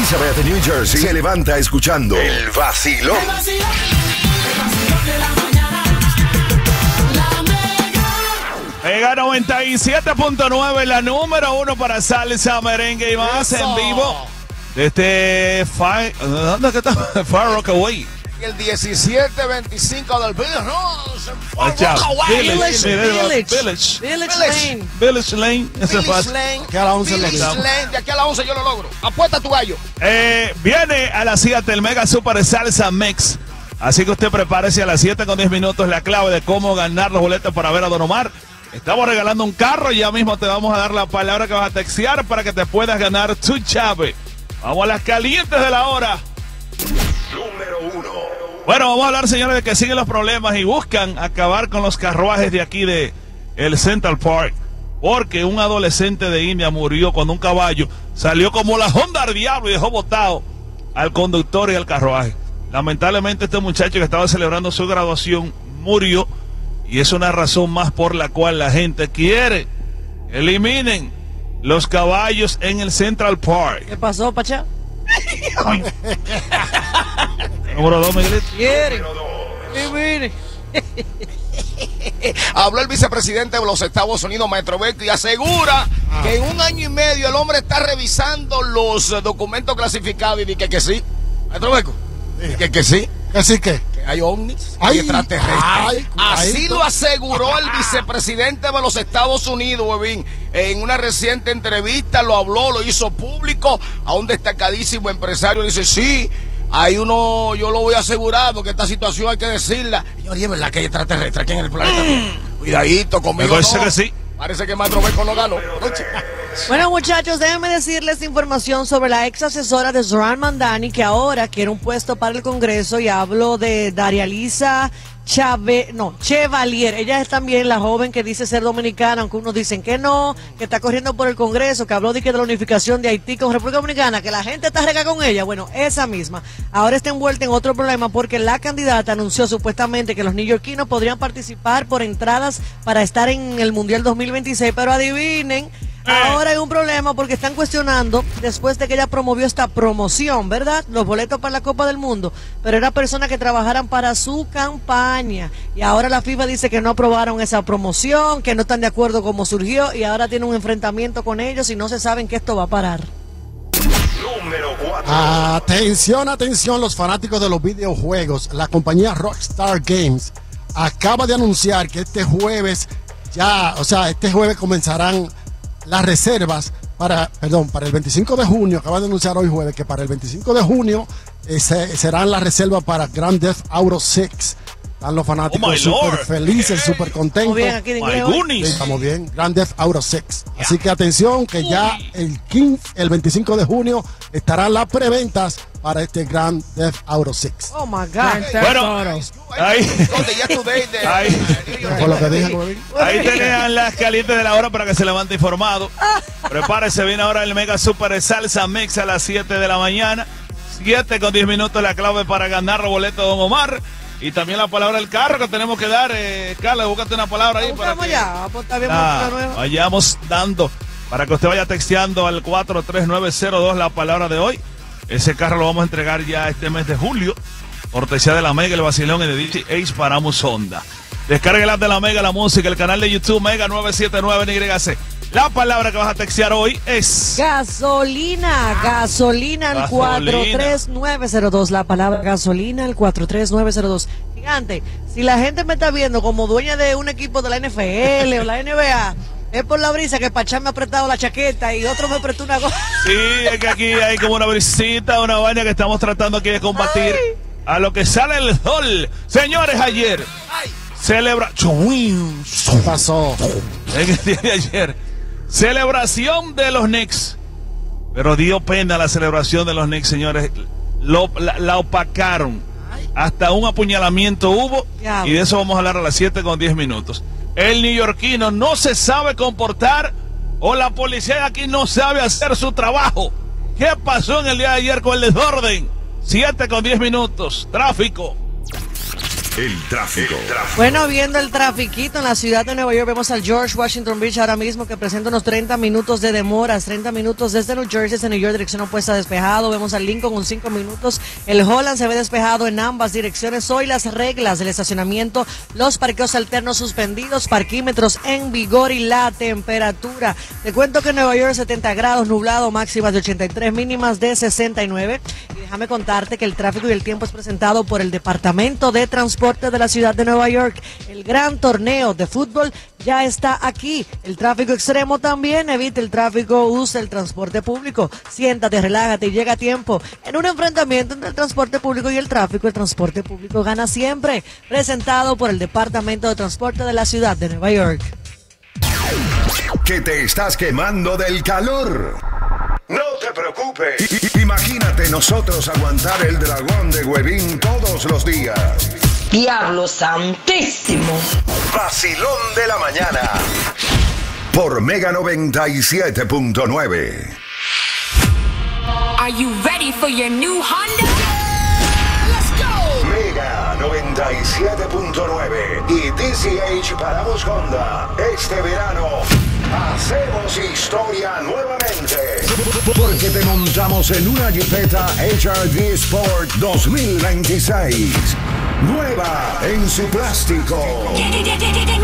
Elizabeth, New Jersey, se levanta escuchando El Vacilón. El vacilón de la mañana. La Mega. Mega 97.9, la número 1 para salsa, merengue y más. Eso. En vivo desde ¿dónde que está? Far Rockaway. El 1725 del Village. Village Lane. Eso es fácil. Que a las 11 lo Village logramos. Lane, de aquí a las 11 yo lo logro. Apuesta tu gallo. Viene a las 7 el Mega Super Salsa Mix. Así que usted prepárese a las 7 con 10 minutos la clave de cómo ganar los boletos para ver a Don Omar. Estamos regalando un carro y ya mismo te vamos a dar la palabra que vas a textear para que te puedas ganar tu chave. Vamos a las calientes de la hora. Número 1. Bueno, vamos a hablar, señores, de que siguen los problemas y buscan acabar con los carruajes de aquí de el Central Park. Porque un adolescente de India murió cuando un caballo salió como la Honda al diablo y dejó botado al conductor y al carruaje. Lamentablemente este muchacho que estaba celebrando su graduación murió y es una razón más por la cual la gente quiere eliminen los caballos en el Central Park. ¿Qué pasó, Pachá? Número 2, Miguelito. ¿Quiere? Mire. Habló el vicepresidente de los Estados Unidos, Maestro Beto, y asegura que en 1 año y medio el hombre está revisando los documentos clasificados y dice que sí. Maestro Beto, que sí. ¿Así que? Que hay ovnis, Ay, hay extraterrestres. ay, Así cuidadito. lo aseguró el vicepresidente de los Estados Unidos, Bebín. En una reciente entrevista lo habló, lo hizo público a un destacadísimo empresario. Dice, sí, hay uno, yo lo voy a asegurar porque esta situación hay que decirla. Señor, ¿y es verdad que hay extraterrestres aquí en el planeta? Cuidadito conmigo. Me parece no. que sí. Parece que Maestro Beco no ganó. Bueno, muchachos, déjenme decirles información sobre la ex asesora de Zohran Mamdani, que ahora quiere un puesto para el Congreso, y hablo de Darialisa Chevalier. Ella es también la joven que dice ser dominicana, aunque unos dicen que no, que está corriendo por el Congreso, que habló de la unificación de Haití con República Dominicana, que la gente está rega con ella. Bueno, esa misma. Ahora está envuelta en otro problema porque la candidata anunció supuestamente que los neoyorquinos podrían participar por entradas para estar en el Mundial 2026, pero adivinen. Ahora hay un problema porque están cuestionando, después de que ella promovió esta promoción, ¿verdad? Los boletos para la Copa del Mundo, pero eran personas que trabajaran para su campaña. Y ahora la FIFA dice que no aprobaron esa promoción, que no están de acuerdo cómo surgió, y ahora tiene un enfrentamiento con ellos y no se saben que esto va a parar. Número 4. Atención, atención, los fanáticos de los videojuegos. La compañía Rockstar Games acaba de anunciar que este jueves comenzarán las reservas para el 25 de junio. Acaban de anunciar hoy jueves que para el 25 de junio serán las reservas para Grand Theft Auto 6. Están los fanáticos súper felices, súper contentos. Muy bien, aquí de inglés, Sí, estamos bien. Grand Theft Auto 6. Así que atención, que ya el 25 de junio estarán las preventas para este Grand Theft Auto 6. Oh my God. Bueno, ahí Fue lo que dije, Bebín. ahí tenían las calientes de la hora para que se levante informado. Prepárese, viene ahora el Mega Super Salsa Mix a las 7 de la mañana. 7 con 10 minutos la clave para ganar los boletos de Don Omar. Y también la palabra del carro que tenemos que dar. Carla, búscate una palabra ahí para que ya, pues, está bien, nueva. vayamos dando, para que usted vaya texteando al 43902 la palabra de hoy. Ese carro lo vamos a entregar ya este mes de julio. Cortesía de la Mega, el vacilón y de DJ Ace para Sonda. Descarga el app de la Mega, la música, el canal de YouTube Mega 979 NYC. La palabra que vas a textear hoy es gasolina. Gasolina al 43902. La palabra gasolina al 43902. Gigante, si la gente me está viendo como dueña de un equipo de la NFL o la NBA, es por la brisa que Pachá me ha apretado la chaqueta y otro me apretó una cosa. Sí, es que aquí hay como una brisita, una vaina que estamos tratando aquí de combatir. Ay. A lo que sale el sol. Señores, ayer celebra. ¿Qué pasó? En el día de ayer, celebración de los Knicks. Pero dio pena la celebración de los Knicks, señores. La opacaron. Hasta un apuñalamiento hubo. Y de eso vamos a hablar a las 7 con 10 minutos. El neoyorquino no se sabe comportar, o la policía de aquí no sabe hacer su trabajo. ¿Qué pasó en el día de ayer con el desorden? 7 con 10 minutos. Tráfico. El tráfico. Bueno, viendo el trafiquito en la ciudad de Nueva York, vemos al George Washington Bridge ahora mismo que presenta unos 30 minutos de demoras, 30 minutos desde New Jersey hacia New York, dirección opuesta despejado. Vemos al Lincoln con 5 minutos. El Holland se ve despejado en ambas direcciones. Hoy las reglas del estacionamiento, los parqueos alternos suspendidos, parquímetros en vigor y la temperatura. Te cuento que en Nueva York 70 grados, nublado, máximas de 83, mínimas de 69. Y déjame contarte que el tráfico y el tiempo es presentado por el Departamento de Transporte de la ciudad de Nueva York. El gran torneo de fútbol ya está aquí. El tráfico extremo también. Evita el tráfico, usa el transporte público. Siéntate, relájate y llega a tiempo. En un enfrentamiento entre el transporte público y el tráfico, el transporte público gana siempre. Presentado por el Departamento de Transporte de la ciudad de Nueva York. ¿Que te estás quemando del calor? No te preocupes. Imagínate nosotros aguantar el dragón de Huevín todos los días. ¡Diablo santísimo! Vacilón de la mañana. Por Mega 97.9. Are you ready for your new Honda? Mega 97.9 y DCH Paramos Honda. Este verano hacemos historia nuevamente. Porque te montamos en una Jeepeta HRV Sport 2026. Nueva en su plástico.